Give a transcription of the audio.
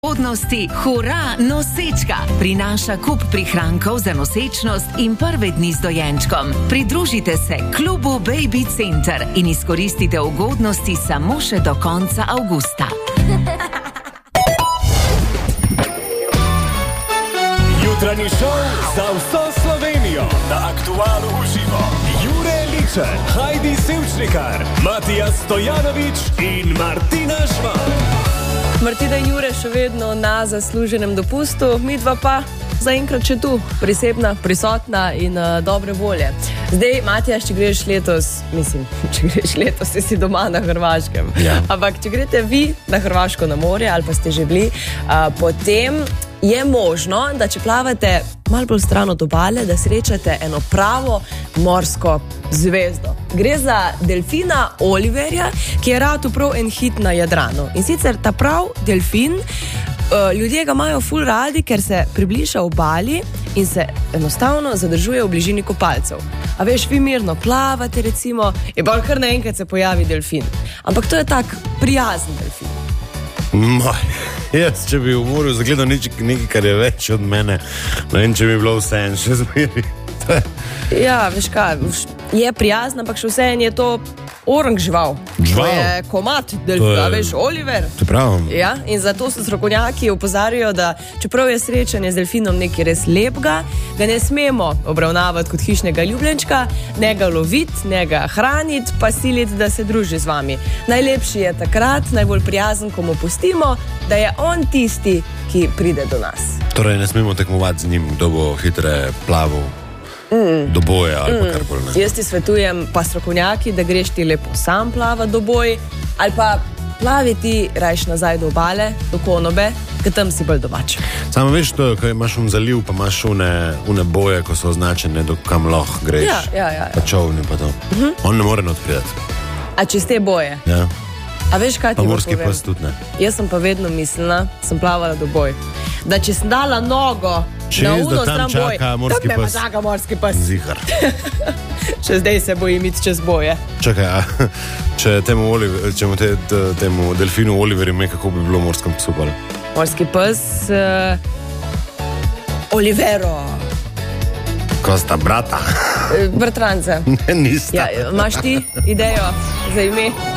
Ugodnosti Hura nosečka prinaša kup prihrankov za nosečnost in prve dni z dojenčkom. Pridružite se klubu Baby Center in izkoristite ugodnosti samo še do konca avgusta. Jutranji šov za vso Slovenijo na Aktualu uživo. Jure Ličer, Heidi Sevčnikar, Matija Stojanović in Martina Žvan. Martina in Jure še vedno na zasluženem dopustu, midva pa zaenkrat še tu, prisebna, prisotna in dobre volje. Zdaj, Matija, če greš letos, si doma na Hrvaškem. Ja. Ampak, če greste vi na Hrvaško na morje, ali pa ste že bili, potem je možno, da če plavate malo bolj stran od obale, da srečate eno pravo morsko zvezdo. Gre za delfina Oliverja, ki je rad prav en hit na Jadranu. In sicer ta prav delfin, ljudje ga imajo ful radi, ker se približa obali in se enostavno zadržuje v bližini kopalcev. A veš, vi mirno plavate recimo in bolj kar naenkrat se pojavi delfin. Ampak to je tak prijazen delfin. Jaz, če bi v morju zagledal nekaj, kar je več od mene, ne vem, če bi bilo vse en še zmeri. Ja, veš kaj, je prijazno, ampak še vse en je to orang žival. To je komad delfina, veš, Oliver. To pravim. Ja, in zato so strokovnjaki opozarjajo, da čeprav je srečanje z delfinom nekaj res lepega, ga ne smemo obravnavati kot hišnega ljubljenčka, ne ga loviti, ne ga hraniti, pa siliti, da se druži z vami. Najlepši je takrat, najbolj prijazen, ko mu pustimo, da je on tisti, ki pride do nas. Torej ne smemo tekmovati z njim, kdo bo hitre plaval. Do boja ali pa karkoli ne. Jaz ti svetujem, pa strokovnjaki, da greš ti lepo sam plava do boj, ali pa plavi ti rajš nazaj do obale, do Konobe, ker tam si bolj domač. Samo veš to, ko imaš zaliv, pa imaš une boje, ko so označene, do kam lahko greš. Ja. Pa čovni pa to. On ne more odprijeti. A čez te boje? Ja. A veš, kaj ti pa bo morski povem? pes tudi ne. Jaz sem pa vedno mislila, sem plavala do boj, da če sem dala nogo na uno stran boj, tam me pa čaka morski pes. Zihar. Še zdaj se bojim iti čez boje. Čakaj, če temu delfinu Oliver ime, kako bi bilo morskem psu? Morski pes Olivero. Ko sta brata? Bratranca. Ne, nista. Ja, imaš ti idejo za ime?